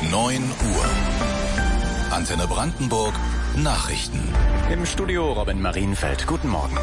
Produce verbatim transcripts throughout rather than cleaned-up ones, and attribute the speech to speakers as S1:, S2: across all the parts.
S1: neun Uhr. Antenne Brandenburg Nachrichten.
S2: Im Studio Robin Marienfeld. Guten Morgen.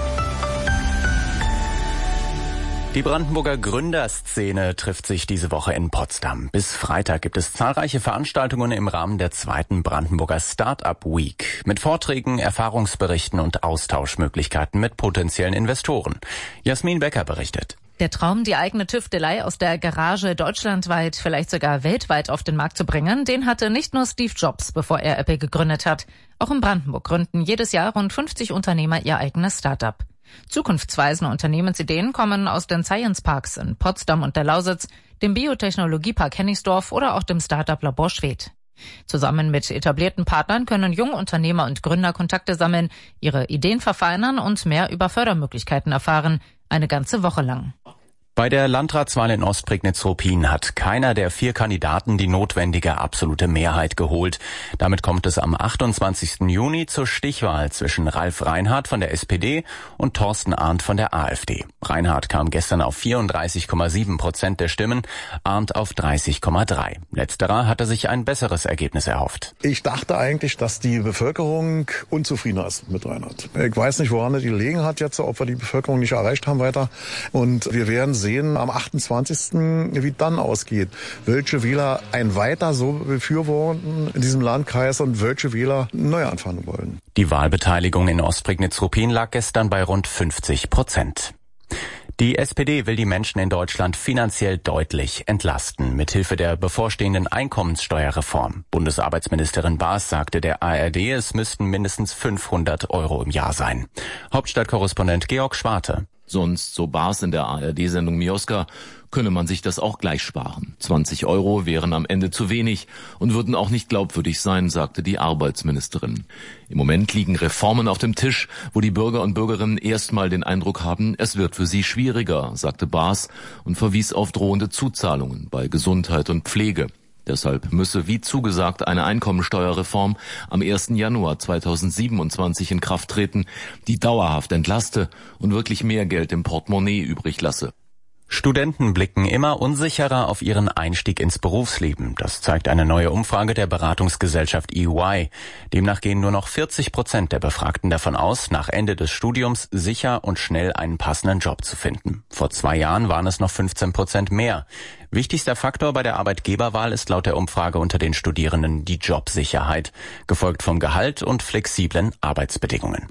S2: Die Brandenburger Gründerszene trifft sich diese Woche in Potsdam. Bis Freitag gibt es zahlreiche Veranstaltungen im Rahmen der zweiten Brandenburger Start-up Week mit Vorträgen, Erfahrungsberichten und Austauschmöglichkeiten mit potenziellen Investoren. Jasmin Becker berichtet.
S3: Der Traum, die eigene Tüftelei aus der Garage deutschlandweit, vielleicht sogar weltweit auf den Markt zu bringen, den hatte nicht nur Steve Jobs, bevor er Apple gegründet hat. Auch in Brandenburg gründen jedes Jahr rund fünfzig Unternehmer ihr eigenes Start-up. Zukunftsweisende Unternehmensideen kommen aus den Science Parks in Potsdam und der Lausitz, dem Biotechnologiepark Hennigsdorf oder auch dem Start-up-Labor Schwedt. Zusammen mit etablierten Partnern können junge Unternehmer und Gründer Kontakte sammeln, ihre Ideen verfeinern und mehr über Fördermöglichkeiten erfahren, eine ganze Woche lang.
S2: Bei der Landratswahl in Ostprignitz-Ruppin hat keiner der vier Kandidaten die notwendige absolute Mehrheit geholt. Damit kommt es am achtundzwanzigsten Juni zur Stichwahl zwischen Ralf Reinhardt von der S P D und Thorsten Arndt von der AfD. Reinhardt kam gestern auf vierunddreißig Komma sieben Prozent der Stimmen, Arndt auf dreißig Komma drei. Letzterer hatte sich ein besseres Ergebnis erhofft.
S4: Ich dachte eigentlich, dass die Bevölkerung unzufriedener ist mit Reinhardt. Ich weiß nicht, woran es gelegen hat jetzt, ob wir die Bevölkerung nicht erreicht haben weiter. Und wir werden sehen am achtundzwanzigsten wie dann ausgeht. Welche Wähler ein weiter so befürworten in diesem Landkreis und welche Wähler neu anfangen wollen.
S2: Die Wahlbeteiligung in Ostprignitz-Ruppin lag gestern bei rund fünfzig Prozent. Die S P D will die Menschen in Deutschland finanziell deutlich entlasten, mithilfe der bevorstehenden Einkommenssteuerreform. Bundesarbeitsministerin Baas sagte der A R D, es müssten mindestens fünfhundert Euro im Jahr sein. Hauptstadtkorrespondent Georg Schwarte.
S5: Sonst, so Baas in der A R D-Sendung Mioska, könne man sich das auch gleich sparen. zwanzig Euro wären am Ende zu wenig und würden auch nicht glaubwürdig sein, sagte die Arbeitsministerin. Im Moment liegen Reformen auf dem Tisch, wo die Bürger und Bürgerinnen erstmal den Eindruck haben, es wird für sie schwieriger, sagte Baas und verwies auf drohende Zuzahlungen bei Gesundheit und Pflege. Deshalb müsse, wie zugesagt, eine Einkommensteuerreform am ersten Januar zweitausendsiebenundzwanzig in Kraft treten, die dauerhaft entlaste und wirklich mehr Geld im Portemonnaie übrig lasse.
S2: Studenten blicken immer unsicherer auf ihren Einstieg ins Berufsleben. Das zeigt eine neue Umfrage der Beratungsgesellschaft E Y. Demnach gehen nur noch vierzig Prozent der Befragten davon aus, nach Ende des Studiums sicher und schnell einen passenden Job zu finden. Vor zwei Jahren waren es noch fünfzehn Prozent mehr. Wichtigster Faktor bei der Arbeitgeberwahl ist laut der Umfrage unter den Studierenden die Jobsicherheit, gefolgt vom Gehalt und flexiblen Arbeitsbedingungen.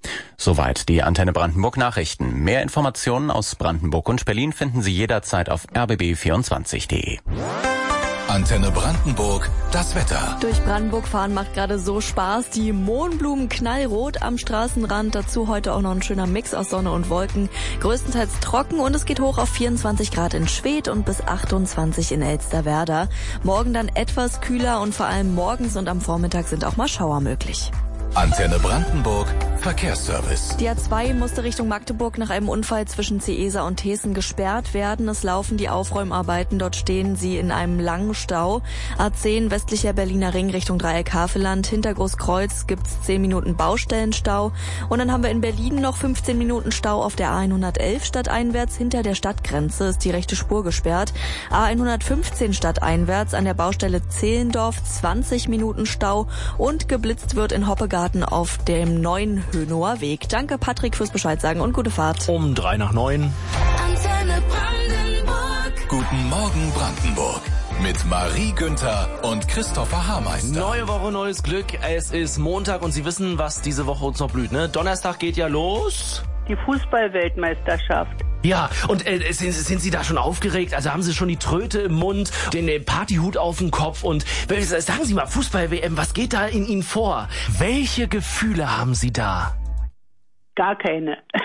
S2: Soweit die Antenne Brandenburg Nachrichten. Mehr Informationen aus Brandenburg und Berlin finden Sie jederzeit auf r b b vierundzwanzig punkt de.
S1: Antenne Brandenburg, das Wetter.
S6: Durch Brandenburg fahren macht gerade so Spaß. Die Mohnblumen knallrot am Straßenrand. Dazu heute auch noch ein schöner Mix aus Sonne und Wolken. Größtenteils trocken und es geht hoch auf vierundzwanzig Grad in Schwedt und bis achtundzwanzig in Elsterwerda. Morgen dann etwas kühler und vor allem morgens und am Vormittag sind auch mal Schauer möglich.
S1: Antenne Brandenburg, Verkehrsservice.
S6: Die A zwei musste Richtung Magdeburg nach einem Unfall zwischen Ceesa und Hessen gesperrt werden. Es laufen die Aufräumarbeiten. Dort stehen sie in einem langen Stau. A zehn westlicher Berliner Ring Richtung Dreieck Havelland. Hinter Großkreuz gibt's zehn Minuten Baustellenstau. Und dann haben wir in Berlin noch fünfzehn Minuten Stau auf der A hundertelf stadteinwärts. Hinter der Stadtgrenze ist die rechte Spur gesperrt. A hundertfünfzehn stadteinwärts an der Baustelle Zehlendorf zwanzig Minuten Stau. Und geblitzt wird in Hoppegarten auf dem neuen Hönower Weg. Danke Patrick fürs Bescheid sagen und gute Fahrt.
S7: Um drei nach neun.
S1: Antenne Brandenburg. Guten Morgen Brandenburg. Mit Marie Günther und Christopher Haarmeister.
S7: Neue Woche, neues Glück. Es ist Montag und Sie wissen, was diese Woche uns noch blüht, ne? Donnerstag geht ja los.
S8: Die Fußball-Weltmeisterschaft.
S7: Ja, und äh, sind, sind Sie da schon aufgeregt? Also haben Sie schon die Tröte im Mund, den äh, Partyhut auf dem Kopf und äh, sagen Sie mal, Fußball-W M, was geht da in Ihnen vor? Welche Gefühle haben Sie da?
S8: Gar keine.